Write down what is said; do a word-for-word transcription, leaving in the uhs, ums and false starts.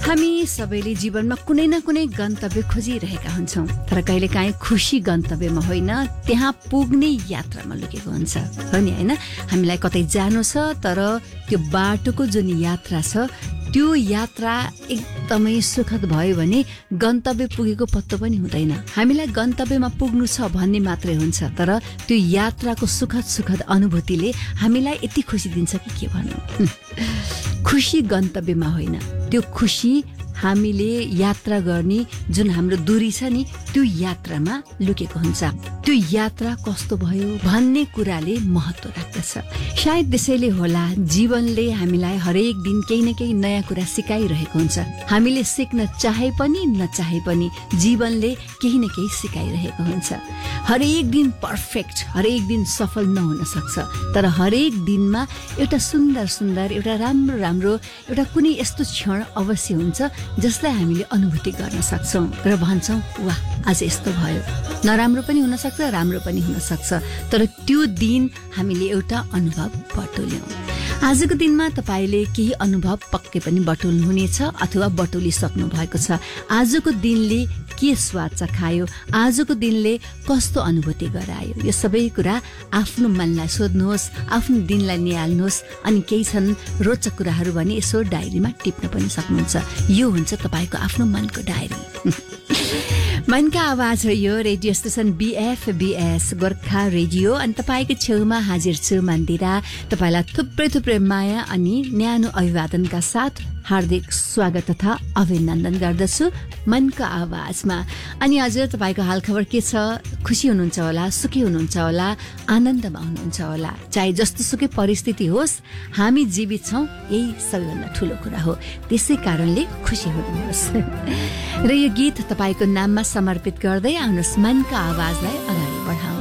हामी सबैले जीवनमा कुनै न कुनै गन्तव्य खोजिरहेका हुन्छौँ, तर कहिलेकाहीँ खुसी गन्तव्यमा होइन, त्यहाँ पुग्ने यात्रामा लुकेको हुन्छ। हो नि, होइन? हामीलाई कतै जानु छ, तर त्यो बाटोको जुन यात्रा छ त्यो यात्रा एकदमै सुखद भयो भने गन्तव्य पुगेको पत्तो पनि हुँदैन। हामीलाई गन्तव्यमा पुग्नु छ भन्ने मात्रै हुन्छ, तर त्यो यात्राको सुखद सुखद अनुभूतिले हामीलाई यति खुसी दिन्छ कि के भन्नु। खुसी गन्तव्यमा होइन, त्यो खुसी हामीले यात्रा गर्ने जुन हाम्रो दूरी छ नि, त्यो यात्रामा लुकेको हुन्छ। त्यो यात्रा कस्तो भयो भन्ने कुराले महत्त्व राख्दछ। सायद त्यसैले होला जीवनले हामीलाई हरेक दिन केही न केही नयाँ कुरा सिकाइरहेको हुन्छ। हामीले सिक्न चाहे पनि नचाहे पनि जीवनले केही न केही सिकाइरहेको हुन्छ। हरेक दिन पर्फेक्ट, हरेक दिन सफल नहुन सक्छ, तर हरेक दिनमा एउटा सुन्दर सुन्दर, एउटा राम्रो राम्रो, एउटा कुनै यस्तो क्षण अवश्य हुन्छ जसलाई हामीले अनुभूति गर्न सक्छौँ र भन्छौँ वाह आज यस्तो भयो। नराम्रो पनि हुन सक्छ, राम्रो पनि हुन सक्छ, तर त्यो दिन हामीले एउटा अनुभव बटुल्यौँ। आजको दिनमा तपाईँले केही अनुभव पक्कै पनि बटुल्नु हुनेछ अथवा बटुलिसक्नु भएको छ। आजको दिनले के स्वाद चखायो, आजको दिनले कस्तो अनुभूति गरायो, यो सबै कुरा आफ्नो मनलाई सोध्नुहोस्, आफ्नो दिनलाई निहाल्नुहोस्। अनि केही छन् रोचक कुराहरू भने यसो डायरीमा टिप्न पनि सक्नुहुन्छ। यो हुन्छ तपाईँको आफ्नो मनको डायरी। मनका आवाज हो यो, रेडियो स्टेसन बिएफबिएस गोर्खा रेडियो। अनि तपाईँको छेउमा हाजिर छु मन्दिरा। तपाईँलाई थुप्रै थुप्रै माया अनि न्यानो अभिवादनका साथ हार्दिक स्वागत तथा अभिनन्दन गर्दछु मनको आवाजमा। अनि हजुर तपाईँको हालखबर के छ? खुसी हुनुहुन्छ होला, सुखी हुनुहुन्छ होला, आनन्दमा हुनुहुन्छ होला। चाहे जस्तो सुकै परिस्थिति होस्, हामी जीवित छौँ, यही सबैभन्दा ठुलो कुरा हो। त्यसै कारणले खुसी हुनुहोस्। र यो गीत तपाईँको नाममा समर्पित गर्दै आउनुहोस्, मनका आवाजलाई अगाडि बढाउँ।